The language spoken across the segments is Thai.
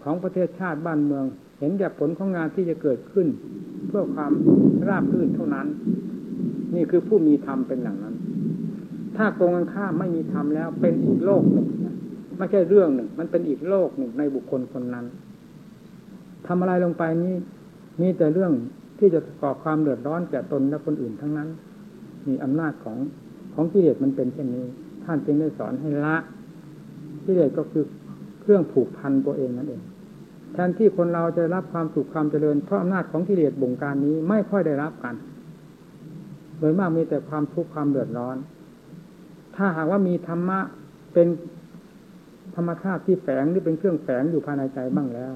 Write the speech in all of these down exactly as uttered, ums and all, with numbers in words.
ของประเทศชาติบ้านเมืองเห็นแก่ผลของงานที่จะเกิดขึ้นเพื่อความราบรื่นเท่านั้นนี่คือผู้มีธรรมเป็นอย่างนั้นถ้าตรงกันข้ามไม่มีธรรมแล้วเป็นอีกโลกหนึ่งนะไม่ใช่เรื่องหนึ่งมันเป็นอีกโลกหนึ่งในบุคคลคนนั้นทำอะไรลงไปนี้มีแต่เรื่องที่จะก่อความเดือดร้อนแก่ตนและคนอื่นทั้งนั้นมีอำนาจของของกิเลสมันเป็นเช่นนี้ท่านจึงได้สอนให้ละกิเลสก็คือเครื่องผูกพันตัวเองนั่นเองแทนที่คนเราจะรับความสุขความเจริญเพราะอำนาจของกิเลสบงการนี้ไม่ค่อยได้รับกันโดยมากมีแต่ความทุกข์ความเดือดร้อนถ้าหากว่ามีธรรมะเป็นธรรมชาติที่แฝงหรือเป็นเครื่องแฝงอยู่ภายในใจบ้างแล้ว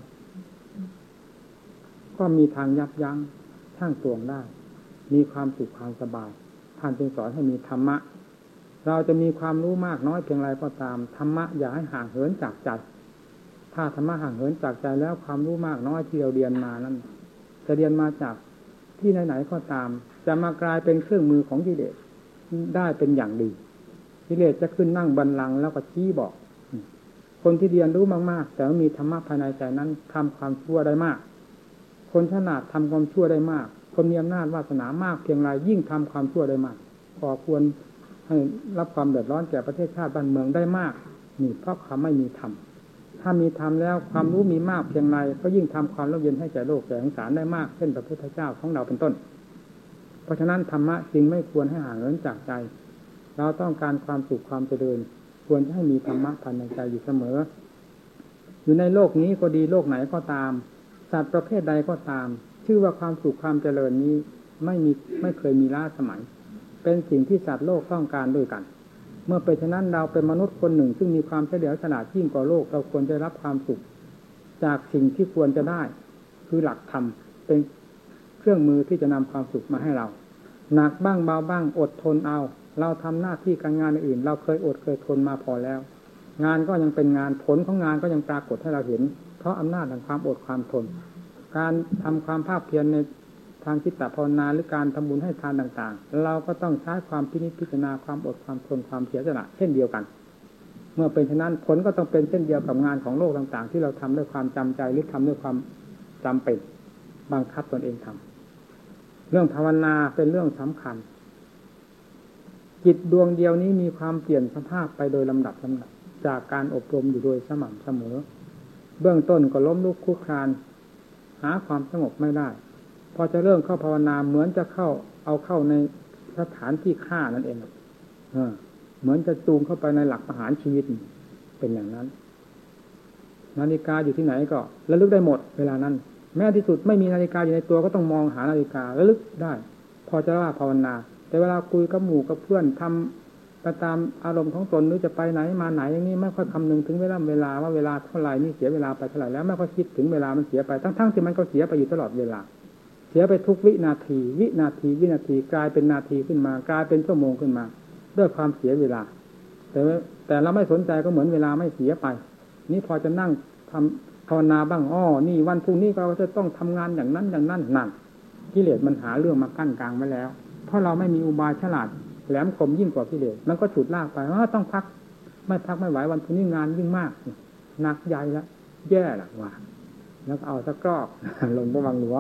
ก็มีทางยับยั้งชั่งตวงได้มีความสุขความสบายท่านจึงสอนให้มีธรรมะเราจะมีความรู้มากน้อยเพียงไรก็ตามธรรมะอย่าให้ห่างเหินจากใจถ้าธรรมะห่างเหินจากใจแล้วความรู้มากน้อยที่เราเรียนมานั้นจะเรียนมาจากที่ไหนๆก็ตามจะมากลายเป็นเครื่องมือของกิเลสได้เป็นอย่างดีกิเลสจะขึ้นนั่งบัลลังก์แล้วก็ชี้บอกคนที่เรียนรู้มากๆแต่มีธรรมะภายในใจนั้นทำความชั่วได้มากคนฉลาดทำความชั่วได้มากคนมีอำนาจวาสนามากเพียงไรยิ่งทำความชั่วได้มากก่อควรให้รับความเดือดร้อนแก่ประเทศชาติบ้านเมืองได้มากนี่เพราะเขาไม่มีธรรมถ้ามีธรรมแล้วความรู้มีมากเพียงไรก็ยิ่งทำความร่มเย็นให้แก่โลกแก่สงสารได้มากเช่นพระพุทธเจ้าของเราเป็นต้นเพราะฉะนั้นธรรมะจึงไม่ควรให้ห่างเหินจากใจเราต้องการความสุขความเจริญควรจะให้มีธรรมะภายในใจอยู่เสมออยู่ในโลกนี้ก็ดีโลกไหนก็ตามสัตว์ประเภทใดก็ตามชื่อว่าความสุขความเจริญนี้ไม่มีไม่เคยมีล้าสมัยเป็นสิ่งที่สัตว์โลกต้องการด้วยกันเมื่อเป็นฉะนั้นเราเป็นมนุษย์คนหนึ่งซึ่งมีความเฉลียวฉลาดยิ่งกว่าโลกเราควรจะรับความสุขจากสิ่งที่ควรจะได้คือหลักธรรมเป็นเครื่องมือที่จะนำความสุขมาให้เราหนักบ้างเบาบ้างอดทนเอาเราทำหน้าที่การงานอื่นเราเคยอดเคยทนมาพอแล้วงานก็ยังเป็นงานผลของงานก็ยังปรากฏให้เราเห็นเพราะอำนาจแห่งความอดความทนการทำความภาคเพียรในทางจิตภาวนาหรือการทำบุญให้ทานต่างๆเราก็ต้องใช้ความพินิจพิจารณาความอดความทนความเสียสละเช่นเดียวกันเมื่อเป็นฉะนั้นผลก็ต้องเป็นเช่นเดียวกับงานของโลกต่างๆที่เราทำด้วยความจำใจหรือทำด้วยความจำเป็นบังคับตนเองทำเรื่องภาวนาเป็นเรื่องสำคัญจิตดวงเดียวนี้มีความเปลี่ยนสภาพไปโดยลำดับลำดับจากการอบรมอยู่โดยสม่ำเสมอเบื้องต้นก็ล้มลุกคลุกคลานหาความสงบไม่ได้พอจะเริ่มเข้าภาวนาเหมือนจะเข้าเอาเข้าในสถานที่ฆ่านั่นเองเออเหมือนจะจูงเข้าไปในหลักประหารชีวิตเป็นอย่างนั้นนาฬิกาอยู่ที่ไหนก็ระลึกได้หมดเวลานั้นแม้ที่สุดไม่มีนาฬิกาอยู่ในตัวก็ต้องมองหานาฬิการะลึกได้พอจะว่าภาวนาแต่เวลาคุยกับหมู่กับเพื่อนทำไปตามอารมณ์ของตนหรือจะไปไหนมาไหนอย่างนี้ไม่ค่อยคำนึงถึงเวลาเวลาว่าเวลาเท่าไหร่นี่เสียเวลาไปเท่าไหร่แล้วไม่ค่อยคิดถึงเวลามันเสียไปทั้งๆที่มันก็เสียไปอยู่ตลอดเวลาเสียไปทุกวินาทีวินาทีวินาทีกลายเป็นนาทีขึ้นมากลายเป็นชั่วโมงขึ้นมาด้วยความเสียเวลาแต่แต่เราไม่สนใจก็เหมือนเวลาไม่เสียไปนี่พอจะนั่งทำภาวนาบ้างอ้อนี่วันพรุ่งนี้เราจะต้องทำงานอย่างนั้นอย่างนั้นนั่นกิเลสมันหาเรื่องมากั้นกลางไว้แล้วเพราะเราไม่มีอุบายฉลาดแหลมคมยิ่งกว่ากิเลสมันก็ฉุดลากไปว่าต้องพักไม่พักไม่ไหววันพรุ่งนี้งานยิ่งมากหนักใหญ่แล้วแย่ละว่าแล้วเอาตะกรอกลงไปวังหลวง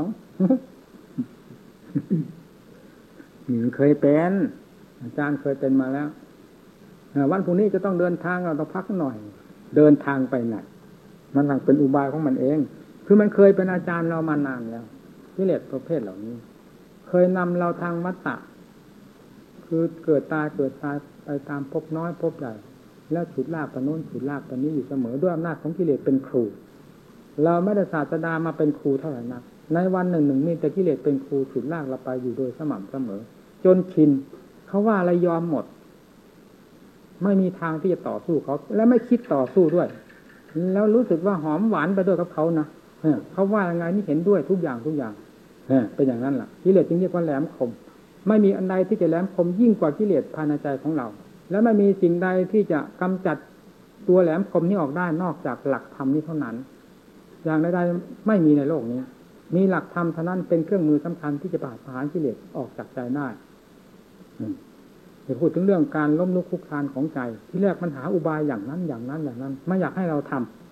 เคยเป็นอาจารย์เคยเป็นมาแล้ววันพรุ่งนี้จะต้องเดินทางเราต้องพักหน่อยเดินทางไปไหนมันหลังเป็นอุบายของมันเองคือมันเคยเป็นอาจารย์เรามานานแล้วกิเลสประเภทเหล่านี้เคยนำเราทางวัฏฏะคือเกิดตายเกิดตายไปตามภพน้อยภพใหญ่แล้วฉุดลากไปโน้นฉุดลากไปนี้อยู่เสมอด้วยอำนาจของกิเลสเป็นครูเราไม่ได้ศาสดามาเป็นครูเท่าไหร่นักในวันหนึ่งหนึ่งมีแต่กิเลสเป็นครูฉุดลากเราไปอยู่โดยสม่ำเสมอจนชินเขาว่าอะไรยอมหมดไม่มีทางที่จะต่อสู้เขาและไม่คิดต่อสู้ด้วยแล้วรู้สึกว่าหอมหวานไปด้วยกับเขานะเขาว่ายังไงนี่เห็นด้วยทุกอย่างทุกอย่างเป็นอย่างนั้นล่ะกิเลสจึงเรียกว่าแหลมคมไม่มีอันใดที่จะแหลมคมยิ่งกว่ากิเลสภายในใจของเราและไม่มีสิ่งใดที่จะกำจัดตัวแหลมคมนี้ออกได้นอกจากหลักธรรมนี้เท่านั้นอย่างใดๆไม่มีในโลกนี้มีหลักธรรมเท่านั้นเป็นเครื่องมือสำคัญที่จะปราบประหารกิเลสออกจากใจได้จะพูดถึงเรื่องการล้มลุกคลุกคลานของใจที่แรกมันหาอุบายอย่างนั้นอย่างนั้นอย่างนั้นไม่อยากให้เราท